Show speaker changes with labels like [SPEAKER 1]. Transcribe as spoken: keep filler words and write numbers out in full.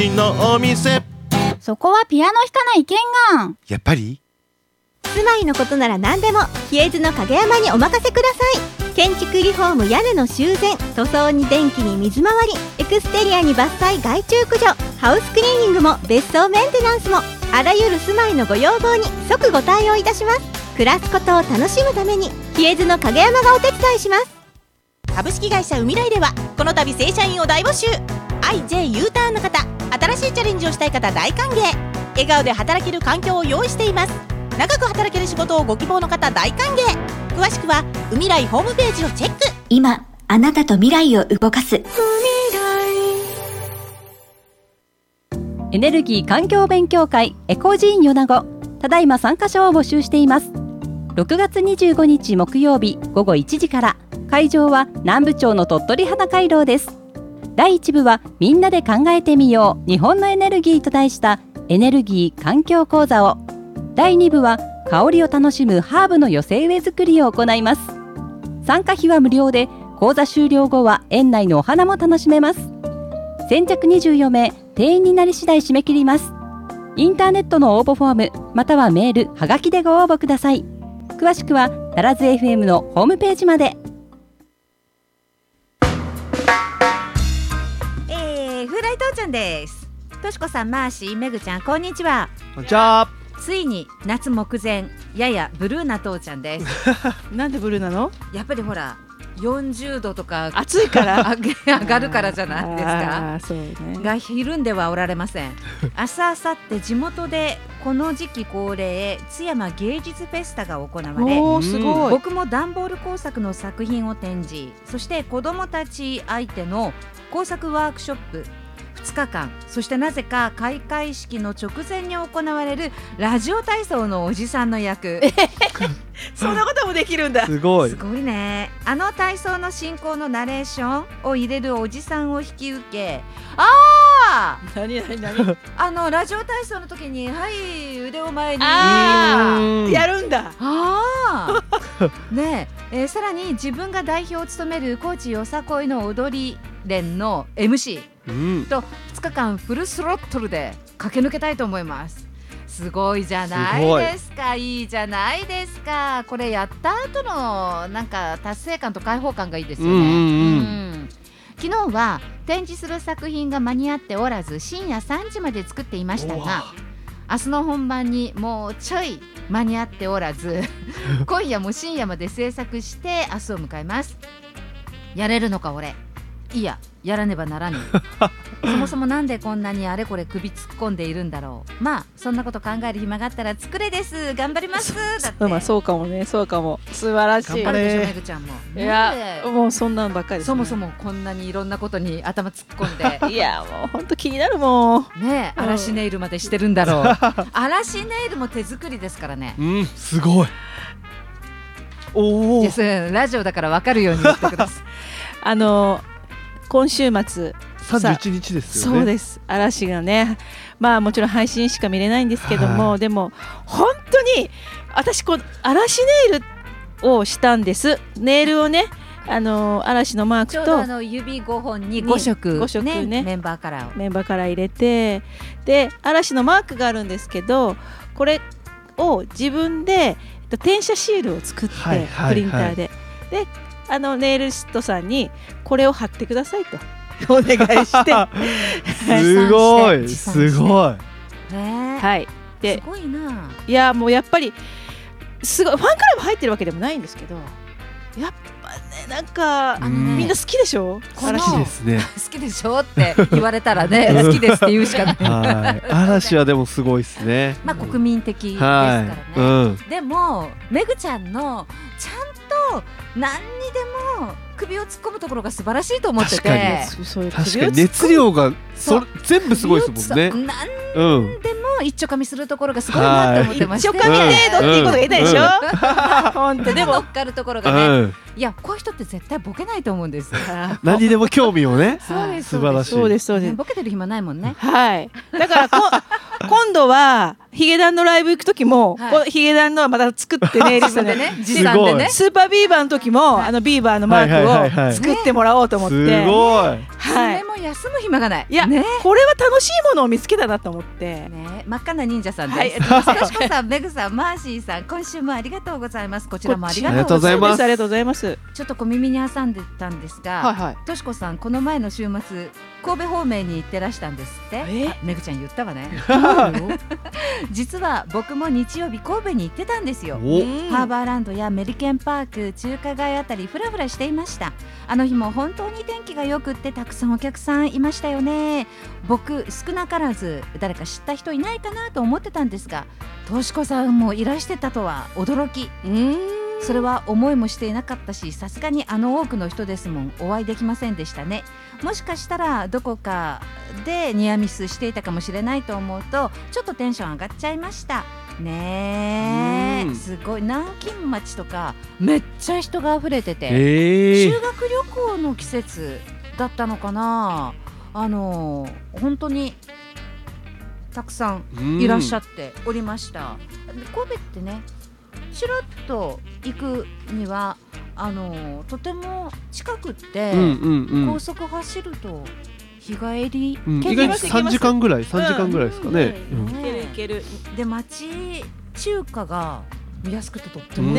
[SPEAKER 1] のお店。
[SPEAKER 2] そこはピアノ弾かないけんがん。
[SPEAKER 1] やっぱり
[SPEAKER 3] 住まいのことなら何でも比叡津の影山にお任せください。建築リフォーム、屋根の修繕、塗装に電気に水回り、エクステリアに伐採害虫駆除、ハウスクリーニングも別荘メンテナンスも、あらゆる住まいのご要望に即ご対応いたします。暮らすことを楽しむために比叡津の影山がお手伝いします。
[SPEAKER 4] 株式会社海来ではこの度正社員を大募集。 アイジェー U ターンの方、新しいチャレンジをしたい方大歓迎。笑顔で働ける環境を用意しています。長く働ける仕事をご希望の方大歓迎。詳しくは海来ホームページをチェック。
[SPEAKER 5] 今あなたと未来を動かす
[SPEAKER 6] エネルギー環境勉強会エコジーン米子、ただいま参加者を募集しています。ろくがつにじゅうごにち木曜日ごごいちじから、会場は南部町の鳥取花回廊です。だいいち部はみんなで考えてみよう日本のエネルギーと題したエネルギー環境講座を、だいに部は香りを楽しむハーブの寄せ植え作りを行います。参加費は無料で、講座終了後は園内のお花も楽しめます。先着にじゅうよんめい、定員になり次第締め切ります。インターネットの応募フォームまたはメール、はがきでご応募ください。詳しくはならず エフエム のホームページまで。
[SPEAKER 4] えー、風来父ちゃんです。としこさん、マーシー、めぐちゃん、こんにちは。
[SPEAKER 1] こんにちは。
[SPEAKER 4] ついに夏目前、ややブルーな父ちゃんです。
[SPEAKER 7] なんでブルーなの？
[SPEAKER 4] やっぱりほらよんじゅうどとか
[SPEAKER 7] 暑いから
[SPEAKER 4] 上がるからじゃないですか。
[SPEAKER 7] あそうね、
[SPEAKER 4] がひるんではおられません。明日明後日地元でこの時期恒例津山芸術フェスタが行われ、
[SPEAKER 7] おーすごい。
[SPEAKER 4] 僕も段ボール工作の作品を展示、そして子どもたち相手の工作ワークショップふつかかん、そしてなぜか開会式の直前に行われるラジオ体操のおじさんの役。
[SPEAKER 7] そんなこともできるんだ。
[SPEAKER 1] すごい。
[SPEAKER 4] すごいね。あの体操の進行のナレーションを入れるおじさんを引き受け、あー
[SPEAKER 7] 何何何
[SPEAKER 4] あのラジオ体操の時にはい腕を前に
[SPEAKER 7] あーやるんだ。
[SPEAKER 4] あーねええー、さらに自分が代表を務める高知よさこいの踊り連の エムシー
[SPEAKER 1] うん、
[SPEAKER 4] とふつかかんフルスロットルで駆け抜けたいと思います。すごいじゃないですか。いいじゃないですか。これやった後のなんか達成感と開放感がいいですよね。
[SPEAKER 1] うんうんうん
[SPEAKER 4] うん、昨日は展示する作品が間に合っておらず深夜さんじまで作っていましたが、明日の本番にもうちょい間に合っておらず今夜も深夜まで制作して明日を迎えます。やれるのか俺。いや、やらねばならぬ。そもそもなんでこんなにあれこれ首突っ込んでいるんだろう。まあそんなこと考える暇があったら作れです。頑張ります。だって。
[SPEAKER 7] まあそうかもね、そうかも。素晴らしい。
[SPEAKER 4] あるでしょめぐちゃんも。
[SPEAKER 7] いやもうそんなんばっかりです、ね。
[SPEAKER 4] そもそもこんなにいろんなことに頭突っ込んで。
[SPEAKER 7] いやもう本当気になるもん。
[SPEAKER 4] ねえ、嵐ネイルまでしてるんだろう。嵐ネイルも手作りですからね。
[SPEAKER 1] うん、すごい。おお。
[SPEAKER 4] ラジオだから分かるように言ってください。
[SPEAKER 7] あの今週末
[SPEAKER 1] さんじゅういちにちですよね。
[SPEAKER 7] そうです。嵐がね、まあもちろん配信しか見れないんですけども、でも本当に私この嵐ネイルをしたんです。ネイルをね、あの嵐のマークと
[SPEAKER 4] ちょうどあの指ごほんにごしょく、
[SPEAKER 7] ごしょくね、
[SPEAKER 4] ね、メンバーカラーを
[SPEAKER 7] メンバーカラー入れて、で嵐のマークがあるんですけど、これを自分で転写シールを作って、はいはいはい、プリンターでであのネイリストさんにこれを貼ってくださいとお願いして
[SPEAKER 1] すごいすごい、
[SPEAKER 4] ね、
[SPEAKER 7] はい
[SPEAKER 4] ですごいな。
[SPEAKER 7] いやもうやっぱりすごいファンクラブ入ってるわけでもないんですけど、やっぱねなんか、ね、みんな好きでしょ。
[SPEAKER 1] 嵐ですね。
[SPEAKER 4] 好きでしょって言われたらね好きですって言うしかない。
[SPEAKER 1] はい嵐はでもすごいですね。
[SPEAKER 4] まあ国民的ですからね、
[SPEAKER 1] はいうん、
[SPEAKER 4] でもめぐちゃんのちゃんと何にでも首を突っ込むところが素晴らしいと思ってて、
[SPEAKER 1] 確かに確かに熱量がそ全部すごいですもんね。
[SPEAKER 4] 何でも一丁噛みするところがすごいなと思ってまして、
[SPEAKER 7] 一丁噛み程度っていうことが言えないでしょ、うん、本当でも
[SPEAKER 4] 乗っかるところがね、うん、いやこういう人って絶対ボケないと思うんです
[SPEAKER 1] 何にでも興味をね
[SPEAKER 4] そうです
[SPEAKER 1] 素晴らしい。
[SPEAKER 7] そうですそうです、
[SPEAKER 4] ボケてる暇ないもんね。
[SPEAKER 7] はいだからこ今度はヒゲダンのライブ行く時も、
[SPEAKER 4] はい
[SPEAKER 7] このヒゲダンのはまた作ってネイリストで
[SPEAKER 4] ね持参でね
[SPEAKER 7] スーパービーバーの時も、
[SPEAKER 4] はい
[SPEAKER 7] あのビーバーのマ
[SPEAKER 1] はいはいはいはい
[SPEAKER 7] ークを作ってもらおうと思って、
[SPEAKER 1] すごい。
[SPEAKER 4] そ
[SPEAKER 7] はい
[SPEAKER 4] れも休む暇がない
[SPEAKER 7] いや、
[SPEAKER 4] ね
[SPEAKER 7] これは楽しいものを見つけたなと思って、
[SPEAKER 4] ね、真っ赤な忍者さん
[SPEAKER 7] はい
[SPEAKER 4] です。としこさん、メグさん、マーシーさん、今週もありがとうございます。こちらもありがとうございます。
[SPEAKER 1] ありがとうございます
[SPEAKER 7] ありがとうございます。
[SPEAKER 4] ちょっと小耳に挟んでたんですが、
[SPEAKER 7] はいはい。
[SPEAKER 4] としこさん、この前の週末、神戸方面に行ってらしたんですって。
[SPEAKER 7] え
[SPEAKER 4] あメグちゃん言ったわね。実は僕も日曜日神戸に行ってたんですよ。
[SPEAKER 1] お、
[SPEAKER 4] ハーバーランドやメリケンパーク、中華街あたりフラフラしていました。あの日も本当に天気が良くってたくさんお客さんいましたよね。僕少なからず誰か知った人いないかなと思ってたんですが、としこさんもいらしてたとは驚き。それは思いもしていなかったし、さすがにあの多くの人ですもん、お会いできませんでしたね。もしかしたらどこかでニアミスしていたかもしれないと思うと、ちょっとテンション上がっちゃいましたね。
[SPEAKER 1] うん
[SPEAKER 4] すごい南京町とかめっちゃ人が溢れてて、
[SPEAKER 1] えー、
[SPEAKER 4] 修学旅行の季節だったのかな。あの本当にたくさんいらっしゃっておりました。神戸ってね、ちらっと行くにはあのとても近くって、
[SPEAKER 1] うんうんうん
[SPEAKER 4] 高速走ると日帰り、
[SPEAKER 1] うん、
[SPEAKER 4] 結構
[SPEAKER 1] 意外にさんじかんぐらいさんじかんぐらいですかね、
[SPEAKER 4] うん
[SPEAKER 1] うん
[SPEAKER 7] いけるいける。
[SPEAKER 4] で町中華が安くてとっても
[SPEAKER 1] うん